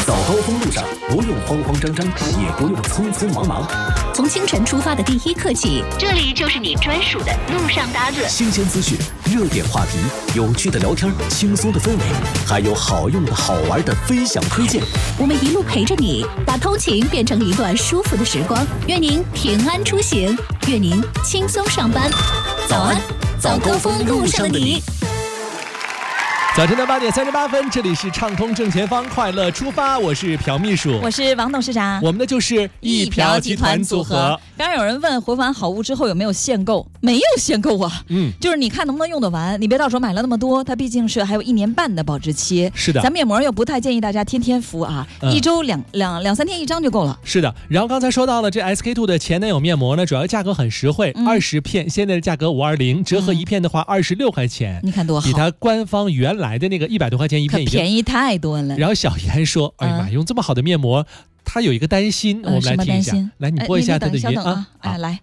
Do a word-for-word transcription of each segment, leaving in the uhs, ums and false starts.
早高峰路上不用慌慌张张，也不用匆匆忙忙。 从清晨出发的第一刻起， 这里就是你专属的路上搭子。 新鲜资讯、热点话题、有趣的聊天、轻松的氛围，还有好用的好玩的分享推荐。 我们一路陪着你，把通勤变成一段舒服的时光。愿您平安出行，愿您轻松上班。早安，早高峰路上的你。 早晨的八点三十八分，这里是畅通正前方，快乐出发，我是朴秘书， 我是王董事长， 我们的就是一朴集团组合。 刚刚有人问回完好物之后有没有限购，没有限购啊，嗯，就是你看能不能用得完，你别到时候买了那么多，它毕竟是还有一年半的保质期。 是的， 咱面膜又不太建议大家天天敷啊，嗯、一周两两两三天一张就够了。 是的，然后刚才说到了这 S K two 的前男友面膜呢，主要价格很实惠，二十、嗯、片现在的价格五二零，折合一片的话二十六块钱， 你看多好， 比它官方原来的那个一百多块钱一片已经便宜太多了。 然后小妍说：“哎呀妈，用这么好的面膜，他有一个担心， 呃、 我们来听一下。来，你播一下他的原啊，哎，来。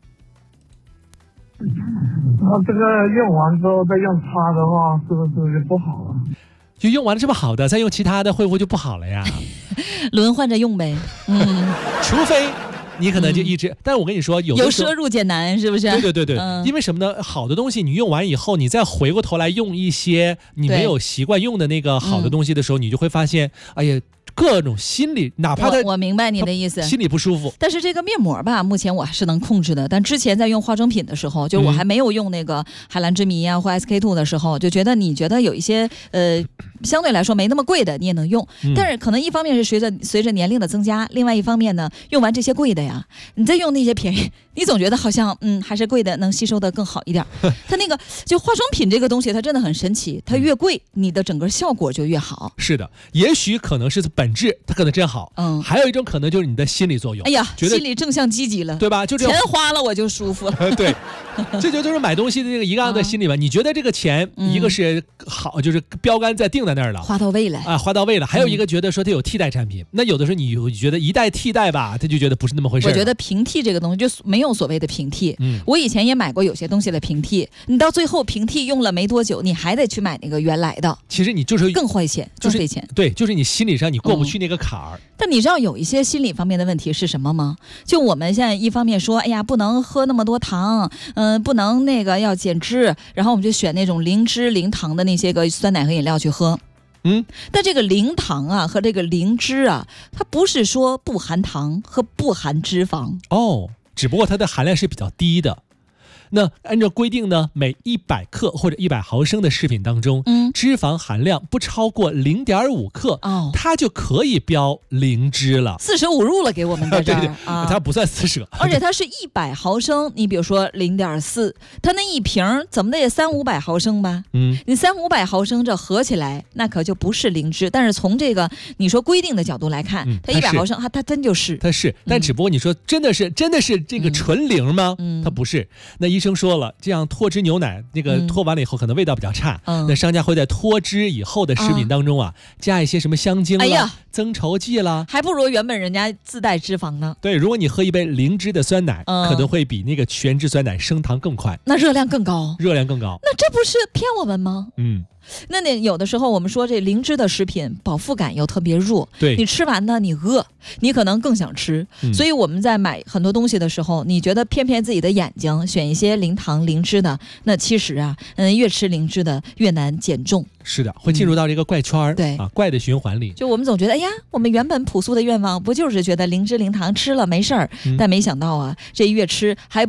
那这个用完之后再用它的话，是不是就不好了？ 就用完了这么好的，再用其他的，会不会就不好了呀？ 轮换着用呗。嗯， 除非。”你可能就一直，嗯、但是我跟你说，有由奢入俭难，是不是？ 对对对对， 嗯、 因为什么呢？好的东西你用完以后，你再回过头来用一些你没有习惯用的那个好的东西的时候，你就会发现，哎呀。各种心理，哪怕他我, 我明白你的意思， 心里不舒服。 但是这个面膜吧，目前我还是能控制的。但之前在用化妆品的时候，就我还没有用那个海蓝之谜啊或 S K two 的时候，就觉得你觉得有一些呃相对来说没那么贵的你也能用，嗯、但是可能一方面是随着随着年龄的增加，另外一方面呢，用完这些贵的呀，你再用那些便宜，你总觉得好像嗯还是贵的能吸收的更好一点。它那个就化妆品这个东西，它真的很神奇，它越贵，你的整个效果就越好。 是的，也许可能是本。本质它可能真好，嗯，还有一种可能就是你的心理作用。 哎呀，心理正向积极了， 对吧？就钱花了我就舒服了。 对，这就就是买东西的这个一样的心理吧。啊、你觉得这个钱、嗯、一个是好，就是标杆在定在那儿了， 花到位了啊，花到位了。还有一个觉得说它有替代产品，嗯、那有的时候你觉得一代替代吧，他就觉得不是那么回事。 我觉得平替这个东西就没有所谓的平替。嗯，我以前也买过有些东西的平替，你到最后平替用了没多久，你还得去买那个原来的。 其实你就是更花钱，更费钱。 对，就是你心理上你过不去那个坎儿。嗯但你知道有一些心理方面的问题是什么吗？就我们现在一方面说，哎呀，不能喝那么多糖，嗯、呃，不能那个要减脂，然后我们就选那种零脂零糖的那些个酸奶和饮料去喝。嗯，但这个零糖啊和这个零脂啊，它不是说不含糖和不含脂肪哦，只不过它的含量是比较低的。那按照规定呢，每一百克或者一百毫升的食品当中，嗯，脂肪含量不超过零点五克，哦，它就可以标零脂了。 四舍五入了，给我们在这儿， 对对啊，它不算四舍， 而且它是一百毫升，你比如说零点四，它那一瓶怎么的也三五百毫升吧？嗯，你三五百毫升这合起来，那可就不是零脂。但是从这个你说规定的角度来看，嗯、它一百毫升，它它真就是， 它是，但只不过你说真的是、嗯、真的是这个纯零吗？嗯，它不是。那医生说了，这样脱脂牛奶那个脱完了以后可能味道比较差，嗯、那商家会在脱脂以后的食品当中啊、嗯、加一些什么香精啦、哎呀、增稠剂啦， 还不如原本人家自带脂肪呢。 对，如果你喝一杯零脂的酸奶，嗯、可能会比那个全脂酸奶升糖更快， 那热量更高， 热量更高， 那这不是骗我们吗？嗯。那你有的时候我们说这零脂的食品饱腹感又特别弱， 对， 你吃完呢你饿，你可能更想吃、嗯、所以我们在买很多东西的时候，你觉得骗骗自己的眼睛，选一些零糖零脂的，那其实啊嗯，越吃零脂的越难减重。 是的，会进入到这个怪圈、嗯、 对啊，怪的循环里。 就我们总觉得哎呀，我们原本朴素的愿望不就是觉得零脂零糖吃了没事儿、嗯、但没想到啊这越吃还